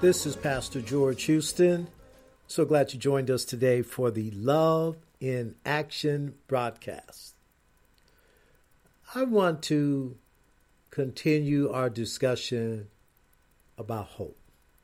This is Pastor George Houston. So glad you joined us today for the Love in Action broadcast. I want to continue our discussion about hope.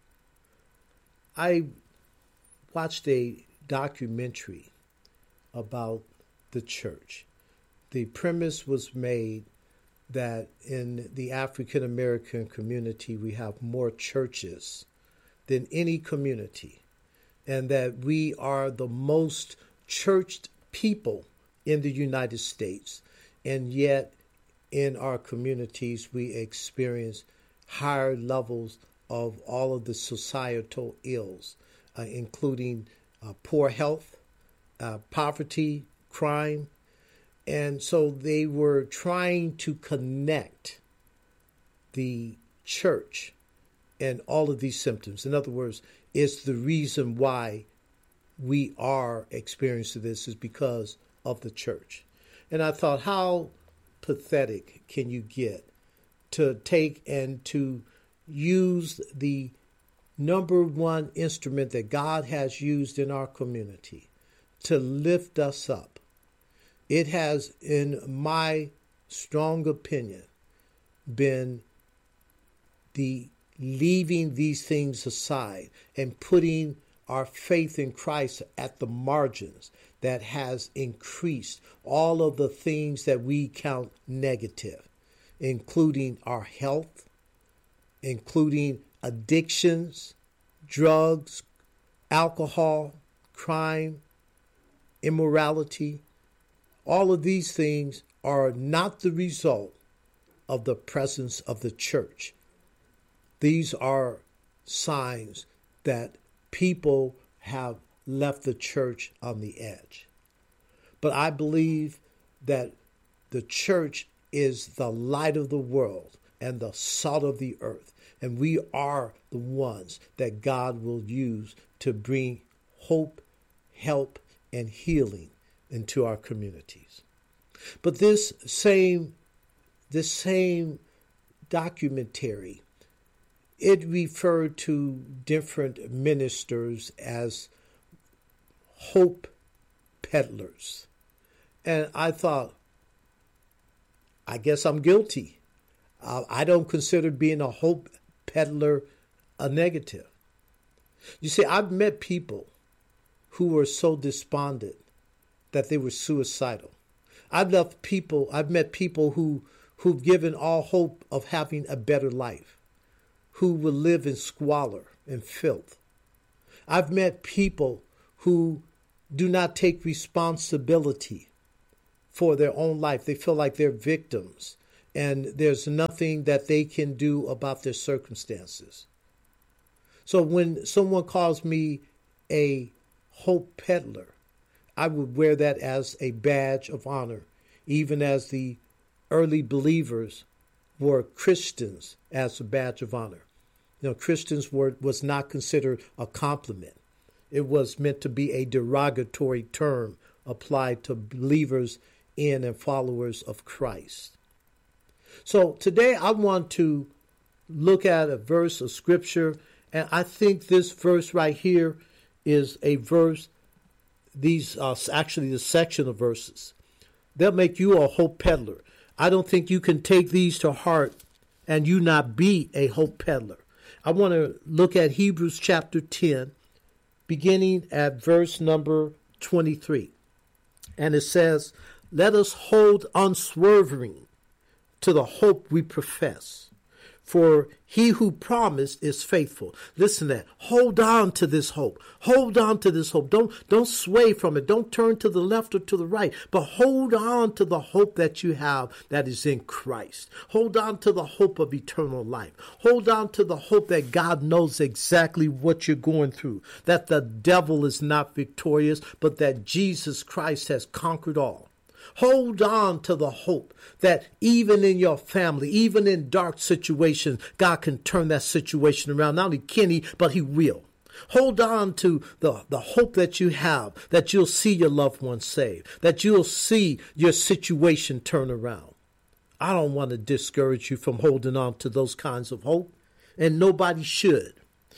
I watched a documentary about the church. The premise was made that in the African American community, we have more churches than any community, and that we are the most churched people in the United States, and yet in our communities we experience higher levels of all of the societal ills, including poor health, poverty, crime. And so they were trying to connect the church and all of these symptoms. In other words, it's the reason why we are experiencing this is because of the church. And I thought, how pathetic can you get to take and to use the number one instrument that God has used in our community to lift us up? It has, in my strong opinion, been the leaving these things aside and putting our faith in Christ at the margins that has increased all of the things that we count negative, including our health, including addictions, drugs, alcohol, crime, immorality. All of these things are not the result of the presence of the church. These are signs that people have left the church on the edge. But I believe that the church is the light of the world and the salt of the earth. And we are the ones that God will use to bring hope, help, and healing into our communities. But this same documentary, it referred to different ministers as hope peddlers. And I thought, I guess I'm guilty. I don't consider being a hope peddler a negative. You see, I've met people who were so despondent that they were suicidal. I've met people who've given all hope of having a better life, who will live in squalor and filth. I've met people who do not take responsibility for their own life. They feel like they're victims and there's nothing that they can do about their circumstances. So when someone calls me a hope peddler, I would wear that as a badge of honor, even as the early believers wore Christians as a badge of honor. You know, Christians was not considered a compliment. It was meant to be a derogatory term applied to believers in and followers of Christ. So today I want to look at a verse of scripture, and I think this verse right here is a verse. These are actually the section of verses. They'll make you a hope peddler. I don't think you can take these to heart and you not be a hope peddler. I want to look at Hebrews chapter 10, beginning at verse number 23. And it says, "Let us hold unswerving to the hope we profess. For he who promised is faithful." Listen to that. Hold on to this hope. Hold on to this hope. Don't sway from it. Don't turn to the left or to the right. But hold on to the hope that you have that is in Christ. Hold on to the hope of eternal life. Hold on to the hope that God knows exactly what you're going through. That the devil is not victorious, but that Jesus Christ has conquered all. Hold on to the hope that even in your family, even in dark situations, God can turn that situation around. Not only can he, but he will. Hold on to the hope that you have, that you'll see your loved ones saved, that you'll see your situation turn around. I don't want to discourage you from holding on to those kinds of hope, and nobody should.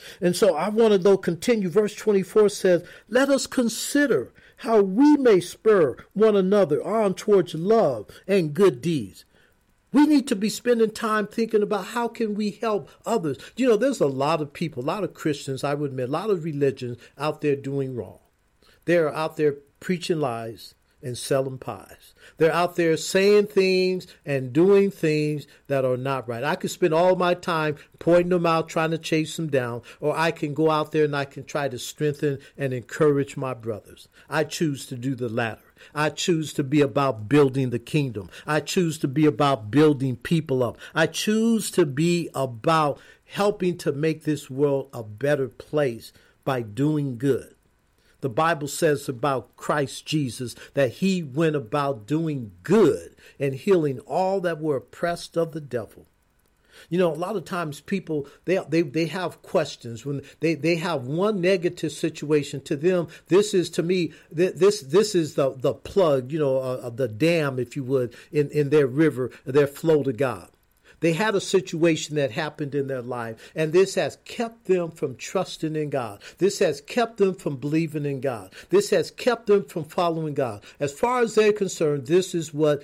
And so I want to though continue. Verse 24 says, let us consider how we may spur one another on towards love and good deeds. We need to be spending time thinking about how can we help others. You know, there's a lot of people, a lot of Christians, I would admit, a lot of religions out there doing wrong. They're out there preaching lies and selling pies. They're out there saying things and doing things that are not right. I could spend all my time pointing them out, trying to chase them down, or I can go out there and I can try to strengthen and encourage my brothers. I choose to do the latter. I choose to be about building the kingdom. I choose to be about building people up. I choose to be about helping to make this world a better place by doing good. The Bible says about Christ Jesus that he went about doing good and healing all that were oppressed of the devil. You know, a lot of times people, they have questions when they have one negative situation to them. This is, to me, this is the plug, you know, the dam, if you would, in their river, their flow to God. They had a situation that happened in their life, and this has kept them from trusting in God. This has kept them from believing in God. This has kept them from following God. As far as they're concerned, this is where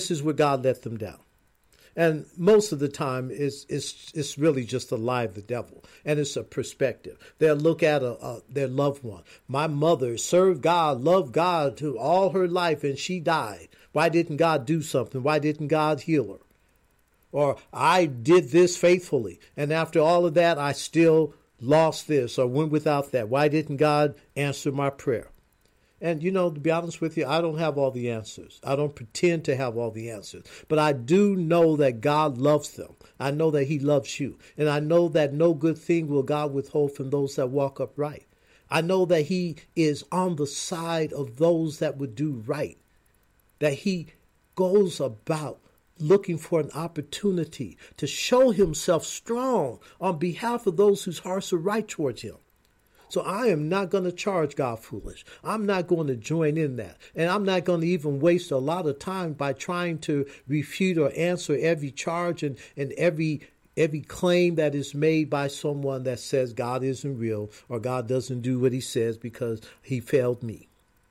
God let them down. And most of the time, it's really just a lie of the devil, and it's a perspective. They'll look at their loved one. My mother served God, loved God to all her life, and she died. Why didn't God do something? Why didn't God heal her? Or I did this faithfully, and after all of that, I still lost this or went without that. Why didn't God answer my prayer? And, you know, to be honest with you, I don't have all the answers. I don't pretend to have all the answers. But I do know that God loves them. I know that he loves you. And I know that no good thing will God withhold from those that walk upright. I know that he is on the side of those that would do right, that he goes about looking for an opportunity to show himself strong on behalf of those whose hearts are right towards him. So I am not going to charge God foolish. I'm not going to join in that. And I'm not going to even waste a lot of time by trying to refute or answer every charge and every claim that is made by someone that says God isn't real or God doesn't do what he says because he failed me.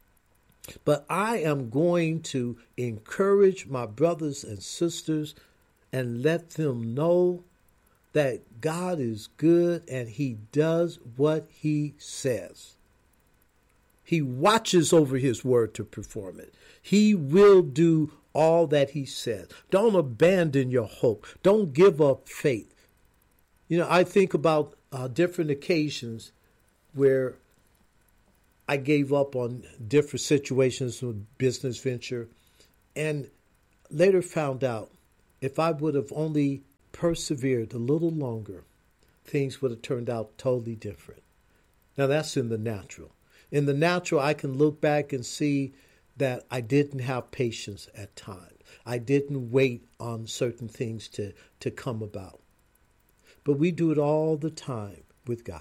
But I am going to encourage my brothers and sisters and let them know that God is good and he does what he says. He watches over his word to perform it. He will do all that he says. Don't abandon your hope. Don't give up faith. You know, I think about different occasions where I gave up on different situations with business venture and later found out if I would have only persevered a little longer, things would have turned out totally different. Now that's in the natural. In the natural, I can look back and see that I didn't have patience at times. I didn't wait on certain things to come about. But we do it all the time with God.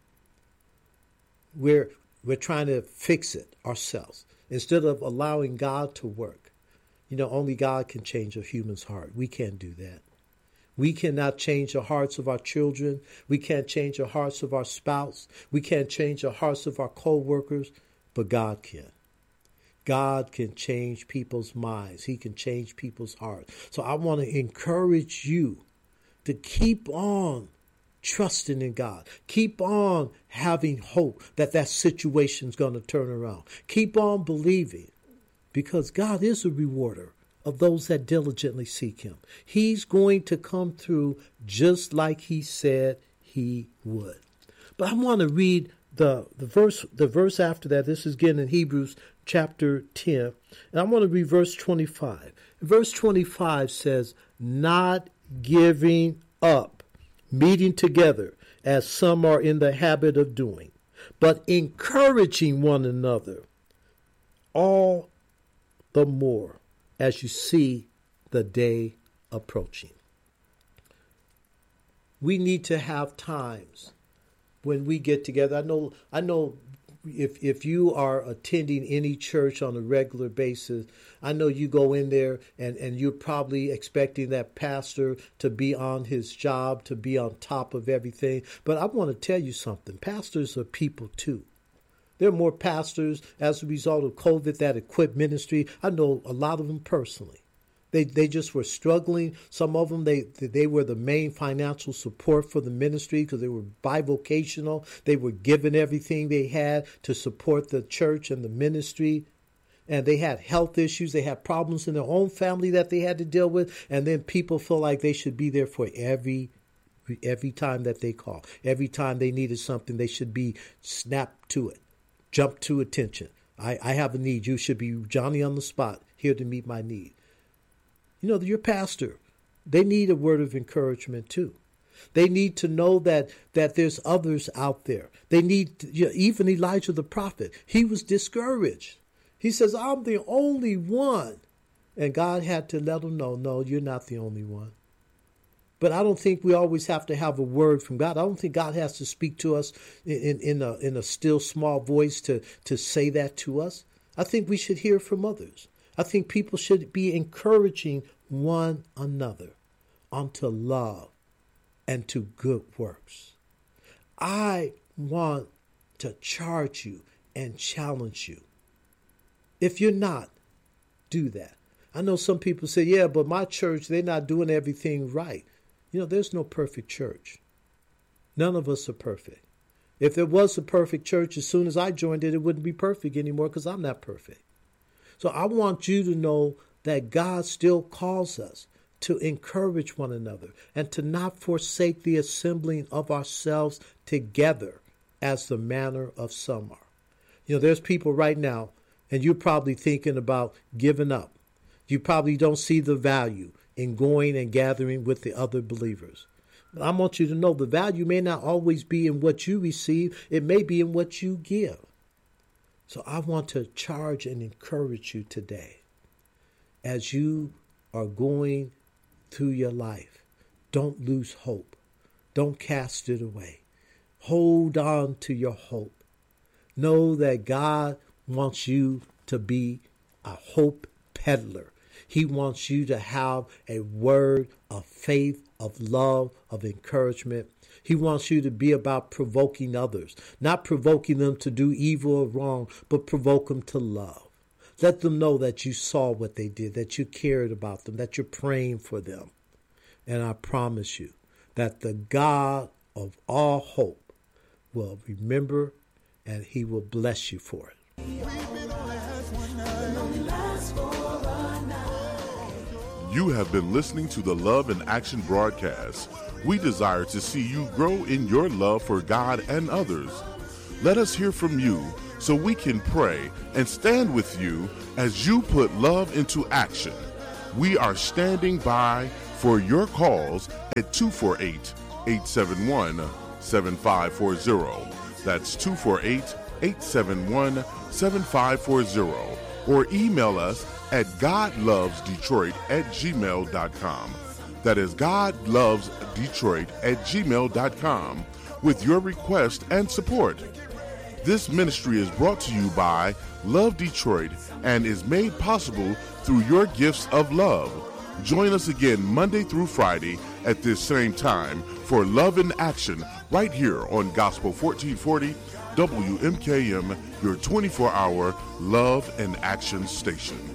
We're trying to fix it ourselves instead of allowing God to work. You know, only God can change a human's heart. We can't do that. We cannot change the hearts of our children. We can't change the hearts of our spouse. We can't change the hearts of our co-workers, but God can. God can change people's minds. He can change people's hearts. So I want to encourage you to keep on trusting in God. Keep on having hope that situation's going to turn around. Keep on believing because God is a rewarder of those that diligently seek him. He's going to come through just like he said he would. But I want to read the verse after that. This is again in Hebrews chapter 10. And I want to read verse 25. Verse 25 says, not giving up, meeting together as some are in the habit of doing, but encouraging one another all the more as you see the day approaching. We need to have times when we get together. I know if you are attending any church on a regular basis, I know you go in there and you're probably expecting that pastor to be on his job, to be on top of everything. But I want to tell you something. Pastors are people too. There are more pastors as a result of COVID that have quit ministry. I know a lot of them personally. They just were struggling. Some of them, they were the main financial support for the ministry because they were bivocational. They were giving everything they had to support the church and the ministry. And they had health issues. They had problems in their own family that they had to deal with. And then people feel like they should be there for every time that they call. Every time they needed something, they should be snapped to it, jump to attention. I have a need. You should be Johnny on the spot, here to meet my need. You know, your pastor, they need a word of encouragement too. They need to know that there's others out there. They need, even Elijah the prophet, he was discouraged. He says, I'm the only one. And God had to let him know, no, you're not the only one. But I don't think we always have to have a word from God. I don't think God has to speak to us in a still small voice to say that to us. I think we should hear from others. I think people should be encouraging one another unto love and to good works. I want to charge you and challenge you. If you're not, do that. I know some people say, yeah, but my church, they're not doing everything right. You know, there's no perfect church. None of us are perfect. If there was a perfect church, as soon as I joined it, it wouldn't be perfect anymore because I'm not perfect. So I want you to know that God still calls us to encourage one another and to not forsake the assembling of ourselves together as the manner of some are. You know, there's people right now, and you're probably thinking about giving up. You probably don't see the value in going and gathering with the other believers. But I want you to know the value may not always be in what you receive. It may be in what you give. So I want to charge and encourage you today as you are going through your life. Don't lose hope. Don't cast it away. Hold on to your hope. Know that God wants you to be a hope peddler. He wants you to have a word of faith, of love, of encouragement. He wants you to be about provoking others, not provoking them to do evil or wrong, but provoke them to love. Let them know that you saw what they did, that you cared about them, that you're praying for them. And I promise you that the God of all hope will remember and he will bless you for it. You have been listening to the Love in Action broadcast. We desire to see you grow in your love for God and others. Let us hear from you so we can pray and stand with you as you put love into action. We are standing by for your calls at 248-871-7540. That's 248-871-7540. Or email us at godlovesdetroit@gmail.com. That is godlovesdetroit@gmail.com with your request and support. This ministry is brought to you by Love Detroit and is made possible through your gifts of love. Join us again Monday through Friday at this same time for Love in Action right here on Gospel 1440 WMKM, your 24-hour Love and Action station.